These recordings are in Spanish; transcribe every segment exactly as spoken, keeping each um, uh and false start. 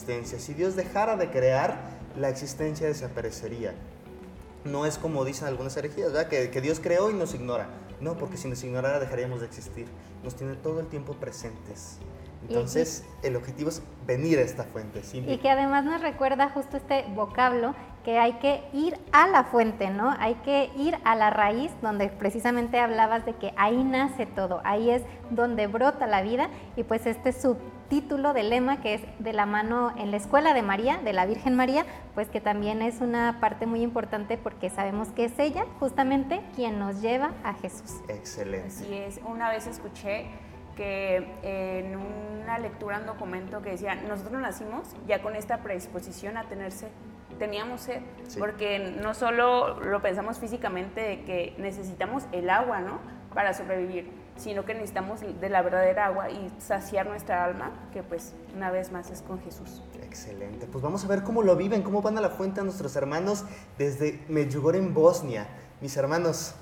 existencia. Si Dios dejara de crear, la existencia desaparecería. No es como dicen algunas herejías, ¿verdad? Que, que Dios creó y nos ignora. No, porque si nos ignorara dejaríamos de existir. Nos tiene todo el tiempo presentes. Entonces, y, y, el objetivo es venir a esta fuente. Simple. Y que además nos recuerda justo este vocablo que hay que ir a la fuente, ¿no? Hay que ir a la raíz, donde precisamente hablabas de que ahí nace todo, ahí es donde brota la vida, y pues este subtítulo del lema que es de la mano en la escuela de María, de la Virgen María, pues que también es una parte muy importante porque sabemos que es ella justamente quien nos lleva a Jesús. Excelente. Así es, una vez escuché que en una lectura, un documento que decía, nosotros nacimos ya con esta predisposición a tener sed, teníamos sed, sí. Porque no solo lo pensamos físicamente de que necesitamos el agua, ¿no?, para sobrevivir, sino que necesitamos de la verdadera agua y saciar nuestra alma, que pues una vez más es con Jesús. Excelente, pues vamos a ver cómo lo viven, cómo van a la fuente a nuestros hermanos desde Medjugorje en Bosnia. Mis hermanos.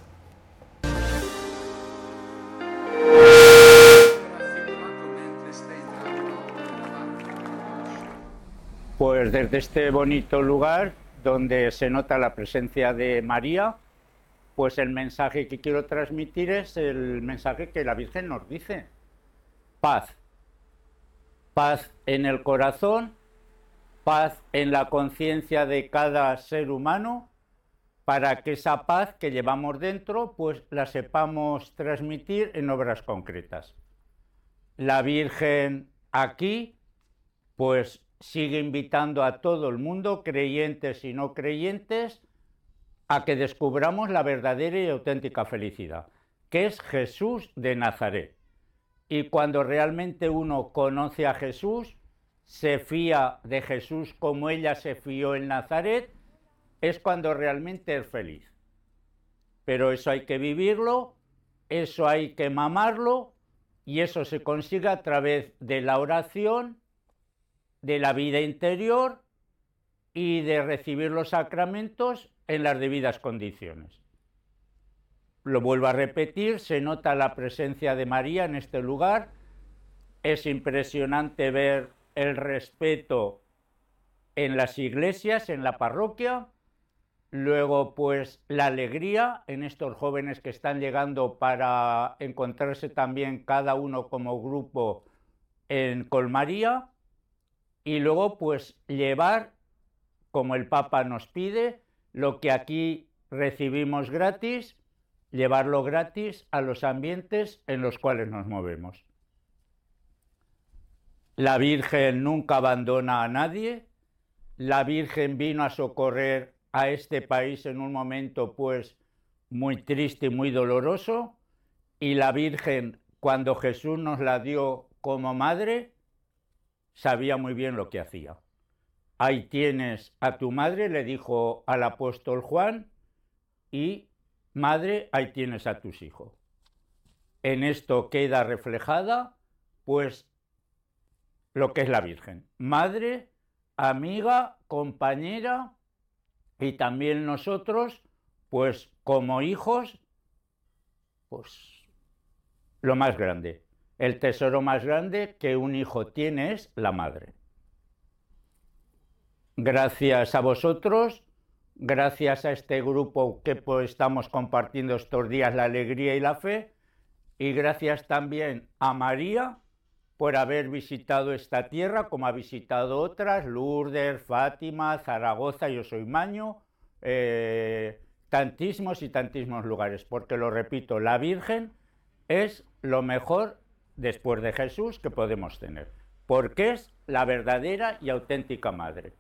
Pues desde este bonito lugar, donde se nota la presencia de María, pues el mensaje que quiero transmitir es el mensaje que la Virgen nos dice. Paz. Paz en el corazón, paz en la conciencia de cada ser humano, para que esa paz que llevamos dentro, pues la sepamos transmitir en obras concretas. La Virgen aquí, pues sigue invitando a todo el mundo, creyentes y no creyentes, a que descubramos la verdadera y auténtica felicidad, que es Jesús de Nazaret. Y cuando realmente uno conoce a Jesús, se fía de Jesús como ella se fió en Nazaret, es cuando realmente es feliz. Pero eso hay que vivirlo, eso hay que mamarlo, y eso se consigue a través de la oración, de la vida interior y de recibir los sacramentos en las debidas condiciones. Lo vuelvo a repetir, se nota la presencia de María en este lugar, es impresionante ver el respeto en las iglesias, en la parroquia, luego pues la alegría en estos jóvenes que están llegando para encontrarse también cada uno como grupo en Colmaría, y luego pues llevar, como el Papa nos pide, lo que aquí recibimos gratis, llevarlo gratis a los ambientes en los cuales nos movemos. La Virgen nunca abandona a nadie, la Virgen vino a socorrer a este país en un momento pues muy triste y muy doloroso, y la Virgen, cuando Jesús nos la dio como madre, sabía muy bien lo que hacía. Ahí tienes a tu madre, le dijo al apóstol Juan, y madre, ahí tienes a tus hijos. En esto queda reflejada, pues, lo que es la Virgen. Madre, amiga, compañera, y también nosotros, pues, como hijos, pues, lo más grande. El tesoro más grande que un hijo tiene es la madre. Gracias a vosotros, gracias a este grupo que pues, estamos compartiendo estos días la alegría y la fe, y gracias también a María por haber visitado esta tierra, como ha visitado otras, Lourdes, Fátima, Zaragoza, yo soy Maño, eh, tantísimos y tantísimos lugares, porque lo repito, la Virgen es lo mejor después de Jesús que podemos tener, porque es la verdadera y auténtica madre.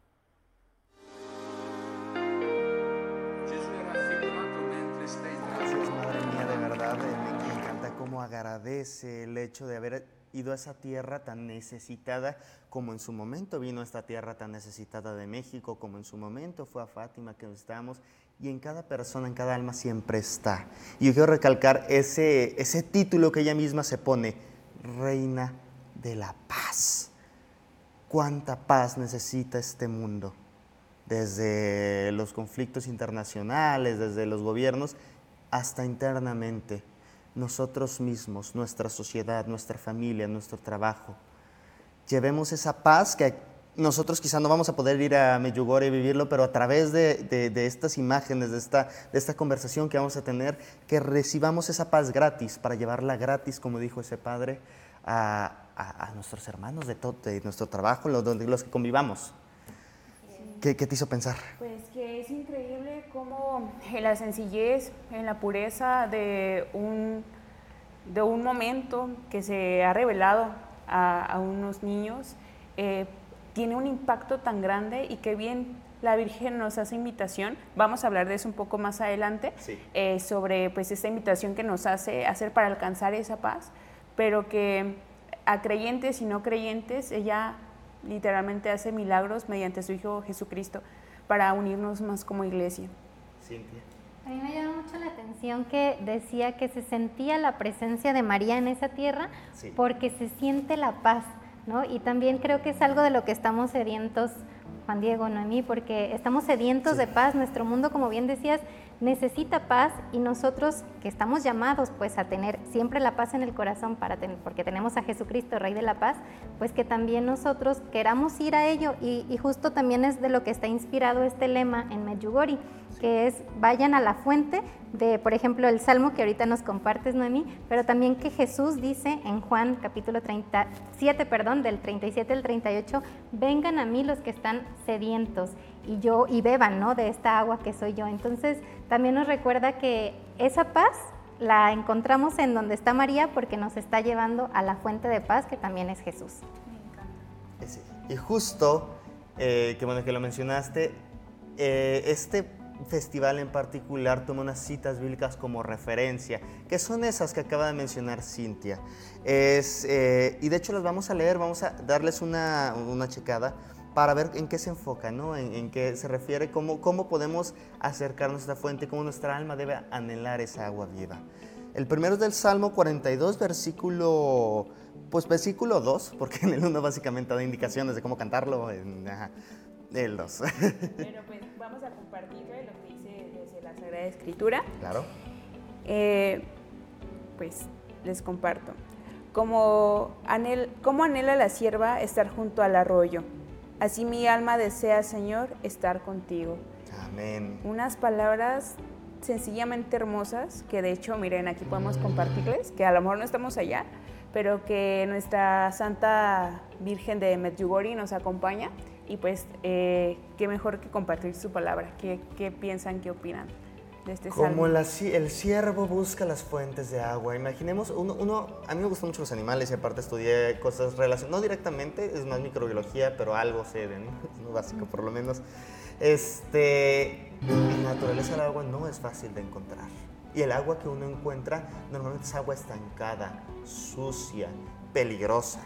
Gracias, madre mía, de verdad, me, me encanta cómo agradece el hecho de haber ido a esa tierra tan necesitada, como en su momento vino a esta tierra tan necesitada de México, como en su momento fue a Fátima, que estamos, y en cada persona, en cada alma siempre está. Y yo quiero recalcar ese, ese título que ella misma se pone, Reina de la Paz. ¿Cuánta paz necesita este mundo? Desde los conflictos internacionales, desde los gobiernos, hasta internamente. Nosotros mismos, nuestra sociedad, nuestra familia, nuestro trabajo. Llevemos esa paz que nosotros quizá no vamos a poder ir a Medjugorje y vivirlo, pero a través de, de, de estas imágenes, de esta, de esta conversación que vamos a tener, que recibamos esa paz gratis, para llevarla gratis, como dijo ese padre, a, a, a nuestros hermanos de, todo, de nuestro trabajo, los, los que convivamos. ¿Qué, ¿Qué te hizo pensar? Pues que es increíble cómo en la sencillez, en la pureza de un, de un momento que se ha revelado a, a unos niños, eh, tiene un impacto tan grande, y qué bien la Virgen nos hace invitación. Vamos a hablar de eso un poco más adelante, sí. eh, sobre pues esta invitación que nos hace hacer para alcanzar esa paz, pero que a creyentes y no creyentes ella literalmente hace milagros mediante su Hijo Jesucristo para unirnos más como iglesia. Cintia. A mí me llama mucho la atención que decía que se sentía la presencia de María en esa tierra, sí, porque se siente la paz, ¿no? Y también creo que es algo de lo que estamos sedientos, Juan Diego, Noemí, porque estamos sedientos sí. de paz. Nuestro mundo, como bien decías, necesita paz, y nosotros que estamos llamados pues a tener siempre la paz en el corazón, para tener, porque tenemos a Jesucristo, Rey de la Paz, pues que también nosotros queramos ir a ello, y, y justo también es de lo que está inspirado este lema en Medjugorje, que es vayan a la fuente de, por ejemplo, el Salmo que ahorita nos compartes, Noemí, pero también que Jesús dice en Juan capítulo treinta y siete, perdón, del treinta y siete al treinta y ocho, vengan a mí los que están sedientos y yo y beban, ¿no?, de esta agua que soy yo. Entonces también nos recuerda que esa paz la encontramos en donde está María, porque nos está llevando a la fuente de paz, que también es Jesús. Me encanta. Sí. Y justo, eh, que bueno que lo mencionaste, eh, este festival en particular toma unas citas bíblicas como referencia, que son esas que acaba de mencionar Cintia. Es, eh, y de hecho las vamos a leer, vamos a darles una, una checada para ver en qué se enfoca, ¿no? En, en qué se refiere, cómo, cómo podemos acercarnos a esta fuente, cómo nuestra alma debe anhelar esa agua viva. El primero es del Salmo cuarenta y dos, versículo, pues versículo dos, porque en el uno básicamente da indicaciones de cómo cantarlo, en ajá, el dos. Pero pues vamos a compartir lo que dice desde la Sagrada Escritura. Claro. Eh, pues les comparto. Como, anhel, como anhela la sierva estar junto al arroyo, así mi alma desea, Señor, estar contigo. Amén. Unas palabras sencillamente hermosas, que de hecho, miren, aquí podemos compartirles, que a lo mejor no estamos allá, pero que nuestra Santa Virgen de Medjugorje nos acompaña, y pues eh, qué mejor que compartir su palabra. ¿Qué, qué piensan, qué opinan de este salmo? Como la, el ciervo busca las fuentes de agua. Imaginemos, uno, uno, a mí me gustan mucho los animales, y aparte estudié cosas relacionadas, no directamente, es más microbiología, pero algo sé de, ¿no? Es lo básico por lo menos. Este, en la naturaleza el agua no es fácil de encontrar. Y el agua que uno encuentra normalmente es agua estancada, sucia, peligrosa.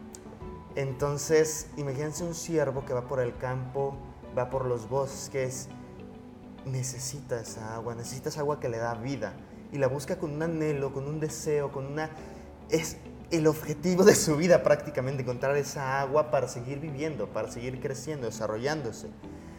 Entonces, imagínense un ciervo que va por el campo, va por los bosques, necesita esa agua, necesita esa agua que le da vida, y la busca con un anhelo, con un deseo, con una... Es el objetivo de su vida prácticamente, encontrar esa agua para seguir viviendo, para seguir creciendo, desarrollándose.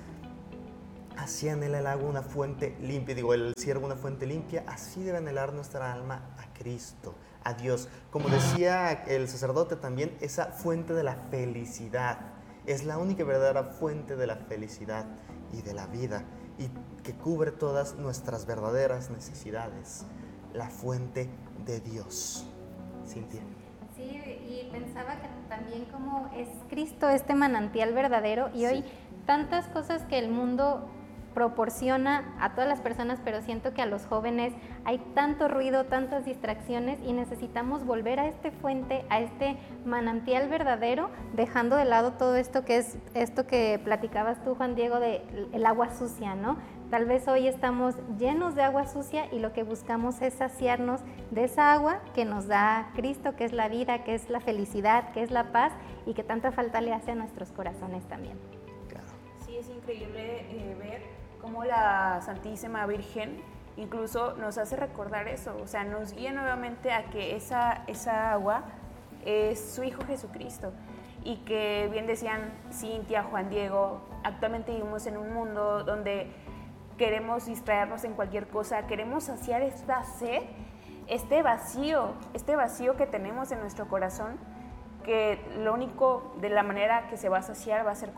Así anhela el agua una fuente limpia, digo, el ciervo una fuente limpia, así debe anhelar nuestra alma a Cristo, a Dios. Como decía el sacerdote también, esa fuente de la felicidad, es la única y verdadera fuente de la felicidad y de la vida, y que cubre todas nuestras verdaderas necesidades, la fuente de Dios. Cintia. Sí, y pensaba que también como es Cristo este manantial verdadero, y hoy sí, tantas cosas que el mundo proporciona a todas las personas, pero siento que a los jóvenes hay tanto ruido, tantas distracciones, y necesitamos volver a este fuente, a este manantial verdadero, dejando de lado todo esto que es esto que platicabas tú, Juan Diego, de el agua sucia, ¿no? Tal vez hoy estamos llenos de agua sucia, y lo que buscamos es saciarnos de esa agua que nos da Cristo, que es la vida, que es la felicidad, que es la paz, y que tanta falta le hace a nuestros corazones también. Claro. Sí, es increíble eh, ver cómo la Santísima Virgen incluso nos hace recordar eso, o sea, nos guía nuevamente a que esa, esa agua es su Hijo Jesucristo, y que bien decían Cintia, Juan Diego, actualmente vivimos en un mundo donde queremos distraernos en cualquier cosa, queremos saciar esta sed, este vacío, este vacío que tenemos en nuestro corazón, porque lo único de la manera que se va a saciar va a ser